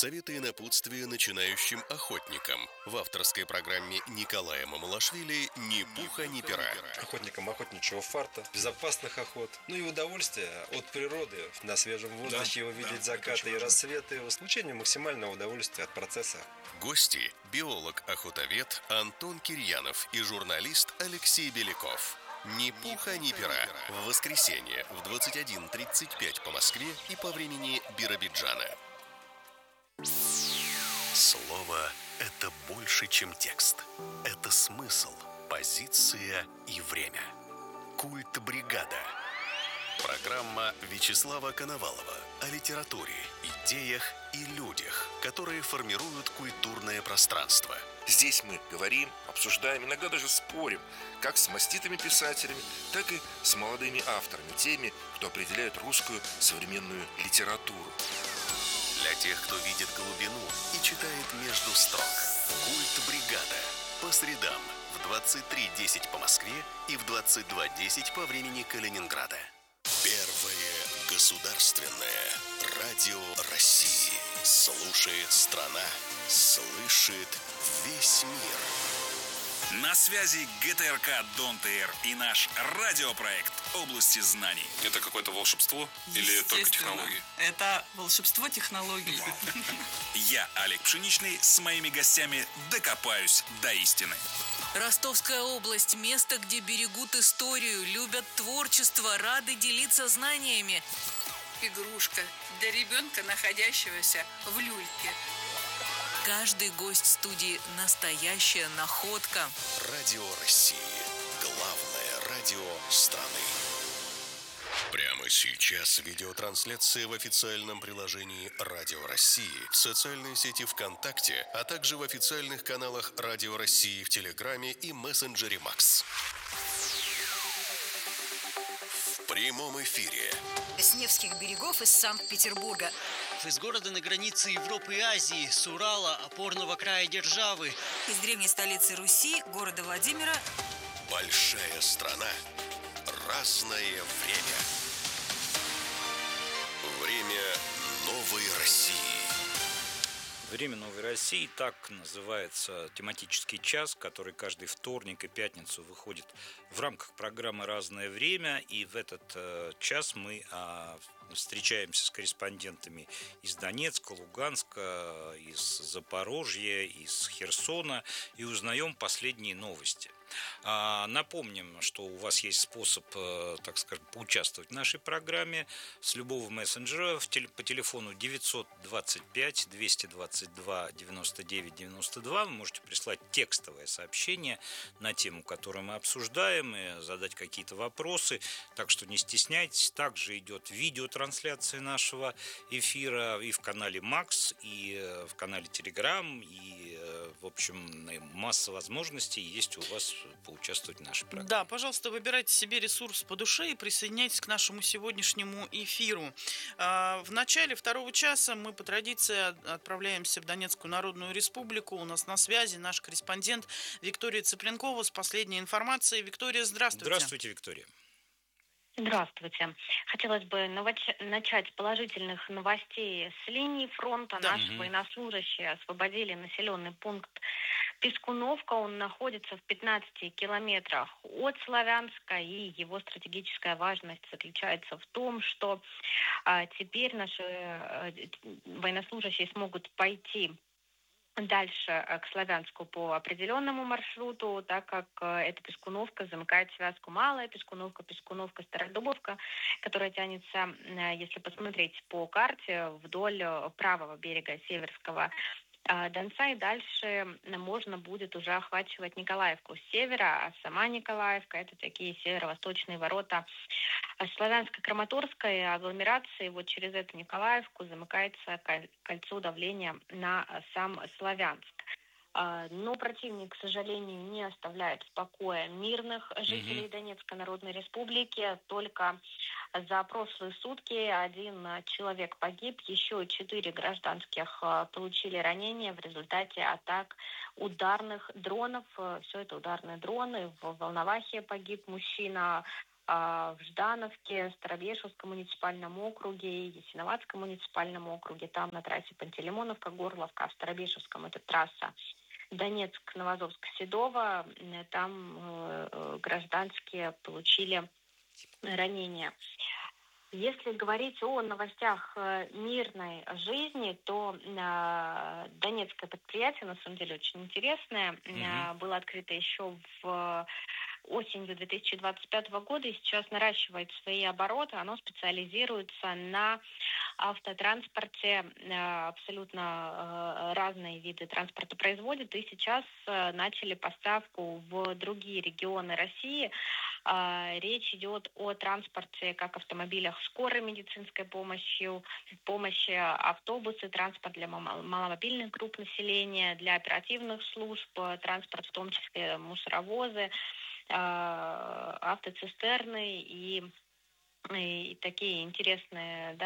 Советы и напутствия начинающим охотникам в авторской программе Николая Мамалашвили «Ни пуха, ни пера». Охотникам охотничьего фарта, безопасных охот, ну и удовольствия от природы, на свежем воздухе увидеть закаты и рассветы, получение максимального удовольствия от процесса. Гости – биолог-охотовед Антон Кирьянов и журналист Алексей Беляков. «Ни пуха, ни пера» в воскресенье в 21:35 по Москве и по времени Биробиджана. Слово – это больше, чем текст. Это смысл, позиция и время. Культ бригада. Программа Вячеслава Коновалова о литературе, идеях и людях, которые формируют культурное пространство. Здесь мы говорим, обсуждаем, иногда даже спорим, как с маститыми писателями, так и с молодыми авторами, теми, кто определяет русскую современную литературу. Для тех, кто видит глубину и читает между строк. Культ бригада. По средам в 23:10 по Москве и в 22:10 по времени Калининграда. Первое государственное радио России. Слушает страна, слышит весь мир. На связи ГТРК Дон ТР и наш радиопроект «Области знаний». Это какое-то волшебство или только технологии? Это волшебство технологий. Я, Олег Пшеничный, с моими гостями докопаюсь до истины. Ростовская область – место, где берегут историю, любят творчество, рады делиться знаниями. Игрушка для ребенка, находящегося в люльке. Каждый гость студии – настоящая находка. Радио России. Главное радио страны. Прямо сейчас видеотрансляция в официальном приложении Радио России, в социальной сети ВКонтакте, а также в официальных каналах Радио России в Телеграме и мессенджере Макс. В прямом эфире. С Невских берегов из Санкт-Петербурга. Из города на границе Европы и Азии, с Урала, опорного края державы. Из древней столицы Руси, города Владимира. Большая страна. Разное время. Время новой России. Время новой России, так называется тематический час, который каждый вторник и пятницу выходит в рамках программы «Разное время». И в этот час мы встречаемся с корреспондентами из Донецка, Луганска, из Запорожья, из Херсона и узнаем последние новости. Напомним, что у вас есть способ, так скажем, поучаствовать в нашей программе с любого мессенджера по телефону 925 222 99 92. Вы можете прислать текстовое сообщение на тему, которую мы обсуждаем, и задать какие-то вопросы, так что не стесняйтесь. Также идет видеотрансляция нашего эфира и в канале Макс, и в канале Телеграм, и, в общем, масса возможностей есть у вас поучаствовать в нашей программе. Да, пожалуйста, выбирайте себе ресурс по душе и присоединяйтесь к нашему сегодняшнему эфиру. В начале второго часа мы по традиции отправляемся в Донецкую Народную Республику. У нас на связи наш корреспондент Виктория Цыпленкова с последней информацией. Виктория, здравствуйте. Здравствуйте, Виктория. Здравствуйте. Хотелось бы начать с положительных новостей с линии фронта. Да. Наши военнослужащие освободили населенный пункт Пискуновка. Он находится в 15 километрах от Славянска, и его стратегическая важность заключается в том, что теперь наши военнослужащие смогут пойти дальше к Славянску по определенному маршруту, так как эта Пискуновка замыкает связку Малая Пискуновка, Пискуновка, Стародубовка, которая тянется, если посмотреть по карте, вдоль правого берега Северского Донца, и дальше можно будет уже охватывать Николаевку с севера, а сама Николаевка — это такие северо-восточные ворота Славянско-Краматорской агломерации. Вот через эту Николаевку замыкается кольцо давления на сам Славянск. Но противник, к сожалению, не оставляет в покое мирных жителей Донецкой Народной Республики. Только за прошлые сутки 1 человек погиб, еще 4 гражданских получили ранения в результате атак ударных дронов. Все это ударные дроны. В Волновахе погиб мужчина, в Ждановке, Старовешевском муниципальном округе, Ясиноватском муниципальном округе. Там на трассе Пантелеймоновка-Горловка, а в Старовешевском это трасса Донецк-Новозовск-Седово. Там гражданские получили ранения. Если говорить о новостях мирной жизни, то донецкое предприятие, на самом деле, очень интересное, было открыто еще осенью 2025 года и сейчас наращивает свои обороты. Оно специализируется на автотранспорте, абсолютно разные виды транспорта производит, и сейчас начали поставку в другие регионы России. Речь идет о транспорте, как автомобилях скорой медицинской помощи, автобусы, транспорт для маломобильных групп населения, для оперативных служб, транспорт, в том числе мусоровозы, автоцистерны и такие интересные,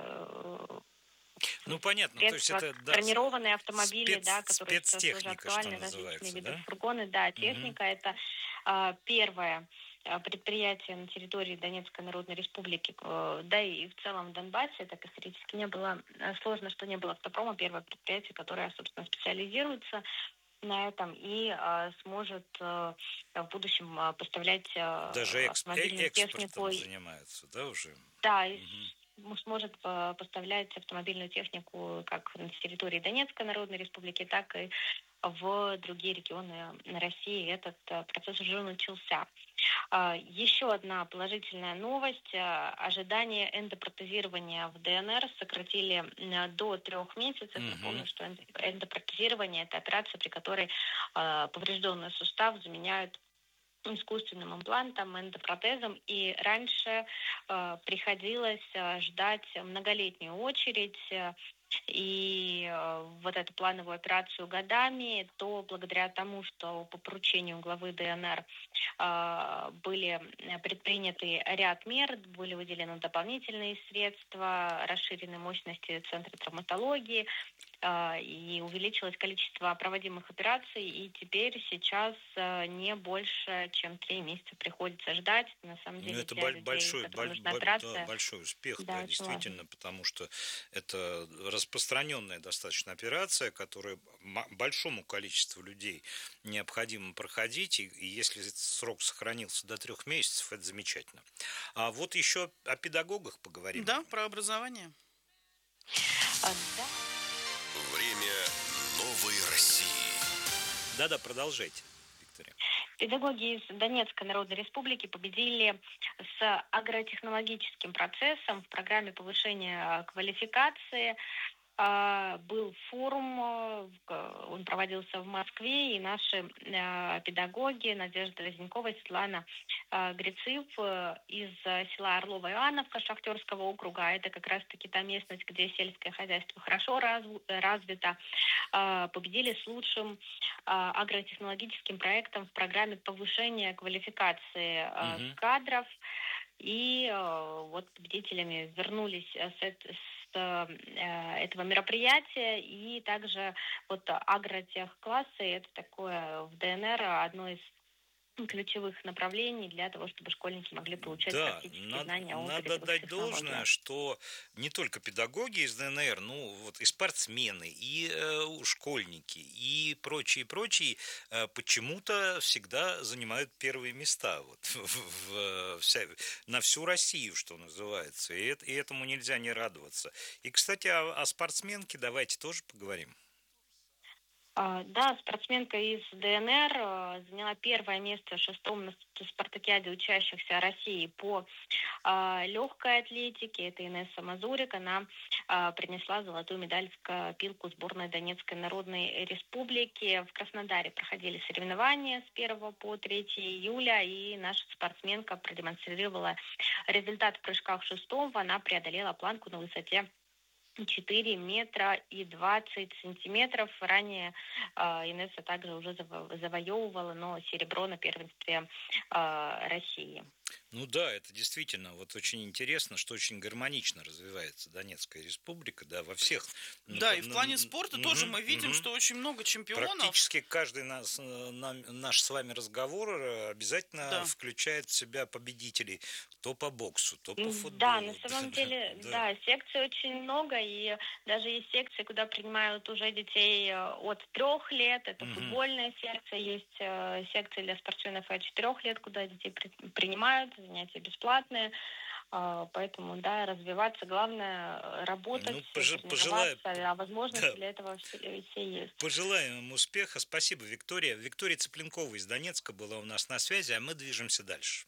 понятно, то есть это бронированные автомобили, которые сейчас уже актуальны, различные виды фургоны, техника это первое предприятие на территории Донецкой Народной Республики, да и в целом в Донбассе, так исторически не было, сложно, что не было автопрома, первое предприятие, которое, собственно, специализируется на этом и сможет в будущем поставлять даже автомобильную технику. Занимаются, уже? Да, сможет поставлять автомобильную технику как на территории Донецкой Народной Республики, так и в другие регионы России. Этот процесс уже начался. Еще одна положительная новость. Ожидание эндопротезирования в ДНР сократили до 3 месяцев. Напомню, что эндопротезирование – это операция, при которой поврежденный сустав заменяют искусственным имплантом, эндопротезом. И раньше приходилось ждать многолетнюю очередь и вот эту плановую операцию годами, то благодаря тому, что по поручению главы ДНР были предприняты ряд мер, были выделены дополнительные средства, расширены мощности Центра травматологии, и увеличилось количество проводимых операций, и теперь сейчас не больше, чем 3 месяца приходится ждать. На самом деле, это большой успех, действительно, важно. Потому что это распространенная достаточно операция, которую большому количеству людей необходимо проходить, и если срок сохранился до 3 месяцев, это замечательно. А вот еще о педагогах поговорим. Да, про образование. Да. Время новой России. Да, продолжайте, Виктория. Педагоги из Донецкой Народной Республики победили с агротехнологическим процессом в программе повышения квалификации. Был форум, он проводился в Москве, и наши педагоги Надежда Вознякова и Светлана Грицив из села Орлова-Иоанновка Шахтерского округа, это как раз-таки та местность, где сельское хозяйство хорошо развито, победили с лучшим агротехнологическим проектом в программе повышения квалификации кадров. И вот победителями вернулись с этого мероприятия, и также вот агротехклассы, это такое в ДНР одно из ключевых направлений для того, чтобы школьники могли получать практические знания о надо дать должное, что не только педагоги из ДНР, и спортсмены, и школьники, и прочие почему-то всегда занимают первые места на всю Россию, что называется, и этому нельзя не радоваться. И, кстати, о спортсменке давайте тоже поговорим. Да, спортсменка из ДНР заняла первое место в 6-м спартакиаде учащихся России по легкой атлетике. Это Инесса Мазурик. Она принесла золотую медаль в копилку сборной Донецкой Народной Республики. В Краснодаре проходили соревнования с 1 по 3 июля, и наша спортсменка продемонстрировала результат в прыжках в 6-м. Она преодолела планку на высоте 4 метра и 20 сантиметров. Ранее Инесса также уже завоевывала, но серебро на первенстве России. Ну да, это действительно вот очень интересно, что очень гармонично развивается Донецкая республика, да, во всех. Да, и в плане спорта тоже мы видим, что очень много чемпионов. Практически каждый наш с вами разговор обязательно включает в себя победителей. То по боксу, то по футболу. Да, на самом деле, да, секций очень много, и даже есть секции, куда принимают уже детей от 3 лет, это футбольная секция, есть секции для спортсменов от 4 лет, куда детей принимают, занятия бесплатные, поэтому, да, развиваться, главное, работать, тренироваться, а возможности для этого все есть. Пожелаем им успеха. Спасибо, Виктория. Виктория Цыпленкова из Донецка была у нас на связи, а мы движемся дальше.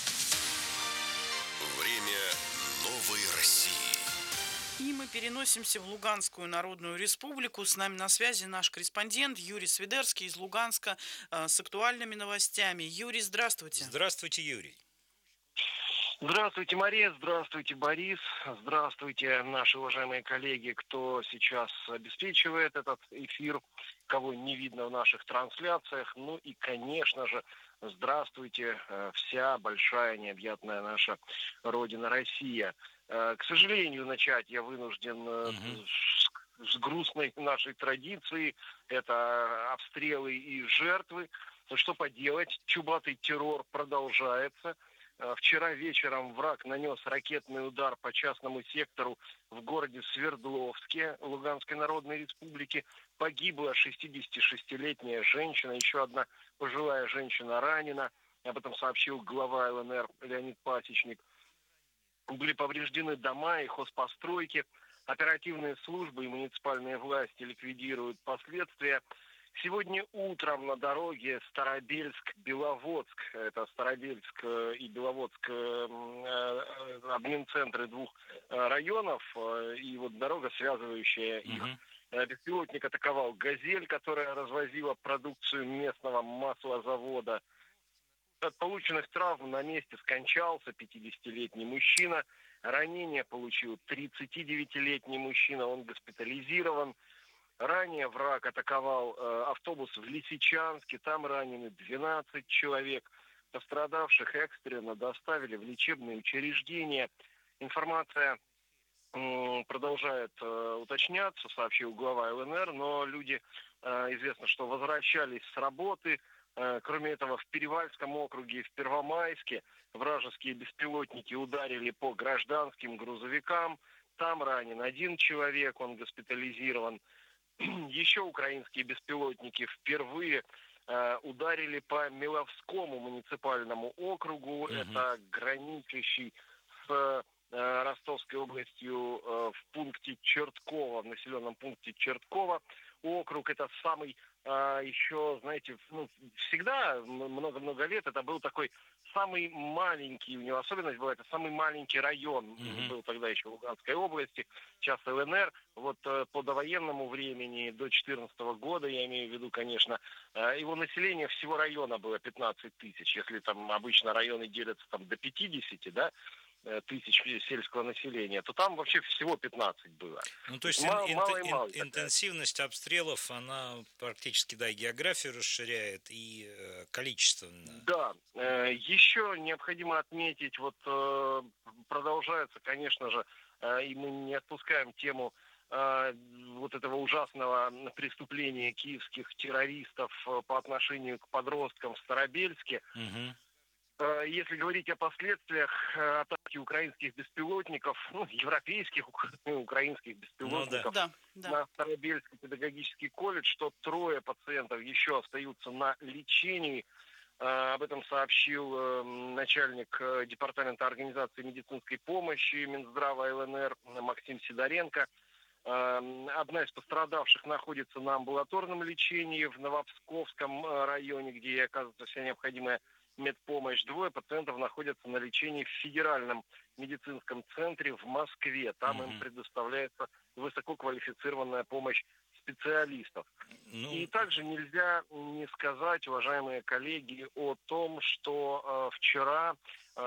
Время новой России. И мы переносимся в Луганскую Народную Республику. С нами на связи наш корреспондент Юрий Свидерский из Луганска с актуальными новостями. Юрий, здравствуйте. Здравствуйте, Юрий. Здравствуйте, Мария, здравствуйте, Борис, здравствуйте, наши уважаемые коллеги, кто сейчас обеспечивает этот эфир, кого не видно в наших трансляциях. Ну и, конечно же, здравствуйте, вся большая необъятная наша Родина Россия. К сожалению, начать я вынужден с грустной нашей традиции. Это обстрелы и жертвы. Что поделать, чубатый террор продолжается. Вчера вечером враг нанес ракетный удар по частному сектору в городе Свердловске Луганской Народной Республики. Погибла 66-летняя женщина, еще одна пожилая женщина ранена. Об этом сообщил глава ЛНР Леонид Пасечник. Были повреждены дома и хозпостройки. Оперативные службы и муниципальные власти ликвидируют последствия. Сегодня утром на дороге Старобельск-Беловодск, это Старобельск и Беловодск, админцентры 2 районов, и вот дорога, связывающая их. Беспилотник атаковал «Газель», которая развозила продукцию местного маслозавода. От полученных травм на месте скончался 50-летний мужчина. Ранение получил 39-летний мужчина, он госпитализирован. Ранее враг атаковал автобус в Лисичанске, там ранены 12 человек. Пострадавших экстренно доставили в лечебные учреждения. Информация продолжает уточняться, сообщил глава ЛНР, но люди, известно, что возвращались с работы. Кроме этого, в Перевальском округе и в Первомайске вражеские беспилотники ударили по гражданским грузовикам. Там ранен 1 человек, он госпитализирован. Еще украинские беспилотники впервые ударили по Миловскому муниципальному округу. Это граничащий с Ростовской областью в пункте Чертково, в населенном пункте Чертково. Округ это самый еще, знаете, всегда много-много лет это был такой самый маленький, у него особенность была, это самый маленький район, был тогда еще в Луганской области, сейчас ЛНР. Вот по довоенному времени, до 2014 года, я имею в виду, конечно, его население всего района было 15 тысяч. Если там обычно районы делятся там до 50, да, тысяч сельского населения, то там вообще всего 15 было. Ну, то есть интенсивность обстрелов, она практически, да, и географию расширяет, и количественно. Да, еще необходимо отметить, вот продолжается, конечно же, и мы не отпускаем тему вот этого ужасного преступления киевских террористов по отношению к подросткам в Старобельске. Если говорить о последствиях атаки украинских беспилотников, европейских украинских беспилотников на Старобельский педагогический колледж, то 3 пациентов еще остаются на лечении. Об этом сообщил начальник департамента организации медицинской помощи Минздрава ЛНР Максим Сидоренко. Одна из пострадавших находится на амбулаторном лечении в Новопсковском районе, где ей оказывается вся необходимая медпомощь. 2 пациентов находятся на лечении в федеральном медицинском центре в Москве. Там им предоставляется высококвалифицированная помощь специалистов. И также нельзя не сказать, уважаемые коллеги, о том, что вчера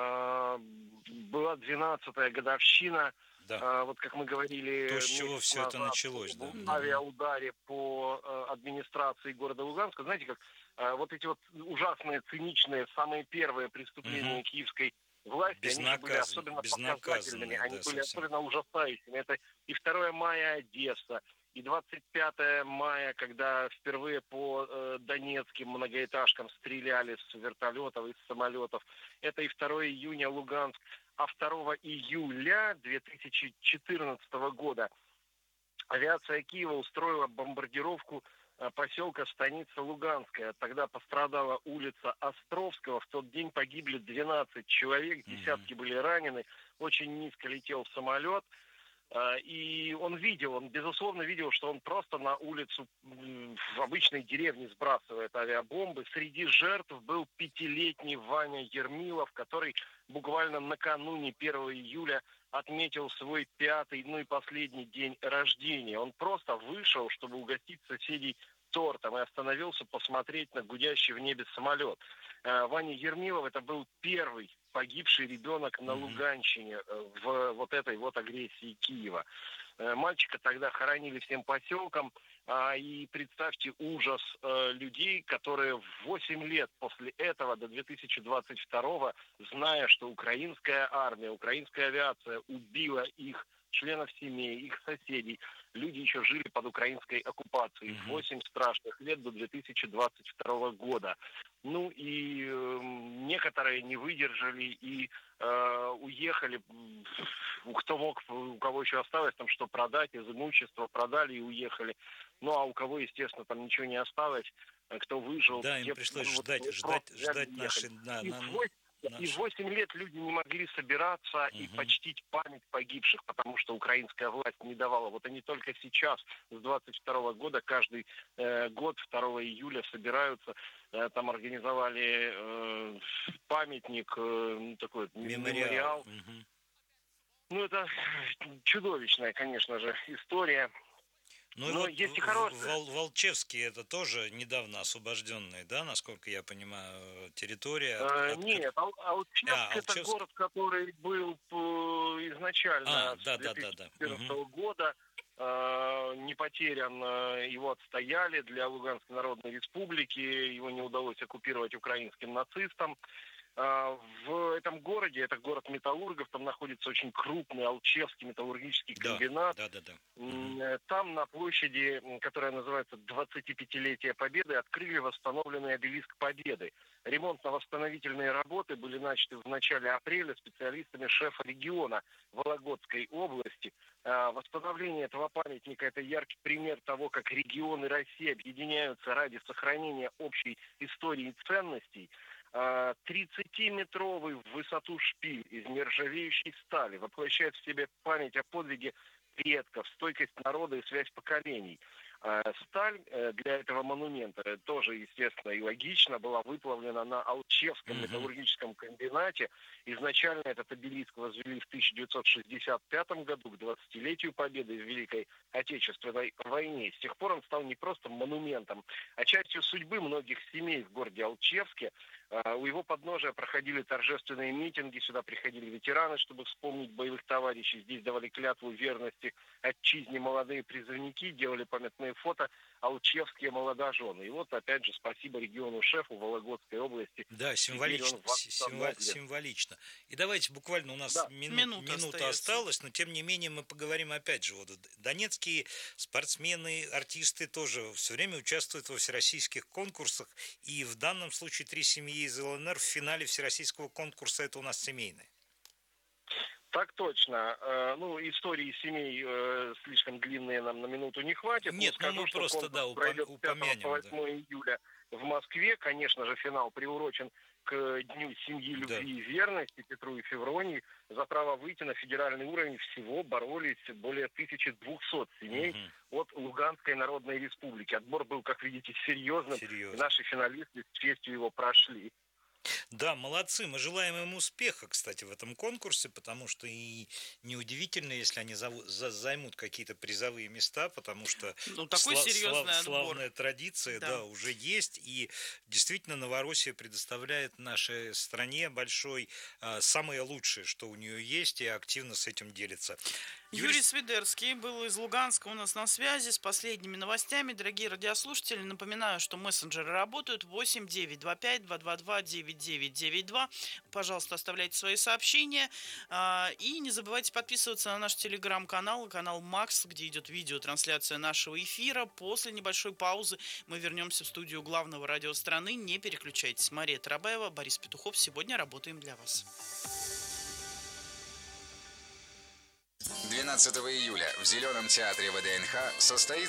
была 12-я годовщина, вот как мы говорили, то, с чего все это началось, в авиаударе по администрации города Луганска. Знаете, как вот эти вот ужасные, циничные, самые первые преступления киевской власти, они же были особенно показательными, они были особенно ужасающими. Это и 2 мая Одесса, и 25 мая, когда впервые по донецким многоэтажкам стреляли с вертолетов и с самолетов. Это и 2 июня Луганск. А 2 июля 2014 года авиация Киева устроила бомбардировку поселка Станица Луганская. Тогда пострадала улица Островского. В тот день погибли 12 человек, десятки были ранены. Очень низко летел самолет. И он безусловно видел, что он просто на улицу в обычной деревне сбрасывает авиабомбы. Среди жертв был 5-летний Ваня Ермилов, который буквально накануне 1 июля отметил свой 5-й, и последний день рождения. Он просто вышел, чтобы угостить соседей тортом, и остановился посмотреть на гудящий в небе самолет. Ваня Ермилов — это был первый погибший ребенок на Луганщине в вот этой вот агрессии Киева. Мальчика тогда хоронили всем поселком, и представьте ужас людей, которые 8 лет после этого, до 2022, зная, что украинская армия, украинская авиация убила их членов семей, их соседей, люди еще жили под украинской оккупацией. 8 страшных лет до 2022 года. И некоторые не выдержали и уехали. У кого еще осталось там что продать, из имущества продали и уехали. А у кого, естественно, там ничего не осталось, кто выжил. Да, им пришлось ждать наши... И 8 лет люди не могли собираться и почтить память погибших, потому что украинская власть не давала. Вот они только сейчас, с 22 года, каждый год 2 июля собираются, там организовали памятник, такой мемориал. Это чудовищная, конечно же, история. Но есть и хорошие. Волчевский — это тоже недавно освобожденная, да, насколько я понимаю, территория? Нет, Волчевск — это город, который был изначально с 2014 года не потерян, его отстояли для Луганской Народной Республики, его не удалось оккупировать украинским нацистам. В этом городе, это город металлургов, там находится очень крупный Алчевский металлургический комбинат. Там на площади, которая называется 25-летие Победы, открыли восстановленный обелиск Победы. Ремонтно-восстановительные работы были начаты в начале апреля специалистами шефа региона Вологодской области. Восстановление этого памятника – это яркий пример того, как регионы России объединяются ради сохранения общей истории и ценностей. 30-метровый в высоту шпиль из нержавеющей стали воплощает в себе память о подвиге предков, стойкость народа и связь поколений. Сталь для этого монумента тоже, естественно, и логично была выплавлена на Алчевском металлургическом комбинате. Изначально этот обелиск возвели в 1965 году, к 20-летию Победы в Великой Отечественной войне. С тех пор он стал не просто монументом, а частью судьбы многих семей в городе Алчевске. У его подножия проходили торжественные митинги, сюда приходили ветераны, чтобы вспомнить боевых товарищей. Здесь давали клятву верности отчизне молодые призывники, делали памятные фото алчевские молодожены. И вот, опять же, спасибо региону-шефу Вологодской области. Да, символично. И давайте буквально, у нас минута осталась, но тем не менее мы поговорим опять же. Вот донецкие спортсмены, артисты тоже все время участвуют во всероссийских конкурсах. И в данном случае 3 семьи из ЛНР в финале всероссийского конкурса — это у нас семейные. Так точно. Истории семей слишком длинные нам на минуту не хватит. Нет, скажу, мы просто, пройдет упомянем. 5 по 8 июля в Москве. Конечно же, финал приурочен к Дню семьи, любви и верности Петру и Февронии. За право выйти на федеральный уровень всего боролись более 1200 семей от Луганской Народной Республики. Отбор был, как видите, серьезным. И наши финалисты с честью его прошли. Да, молодцы. Мы желаем им успеха, кстати, в этом конкурсе, потому что и неудивительно, если они займут какие-то призовые места, потому что славная традиция уже есть. И действительно Новороссия предоставляет нашей стране большой самое лучшее, что у нее есть, и активно с этим делится. Юрий Свидерский был из Луганска у нас на связи с последними новостями. Дорогие радиослушатели, напоминаю, что мессенджеры работают 8-925-222-9992. Пожалуйста, оставляйте свои сообщения. И не забывайте подписываться на наш телеграм-канал, канал Макс, где идет видеотрансляция нашего эфира. После небольшой паузы мы вернемся в студию главного радио страны. Не переключайтесь. Мария Тарабаева, Борис Петухов. Сегодня работаем для вас. 12 июля в Зеленом театре ВДНХ состоится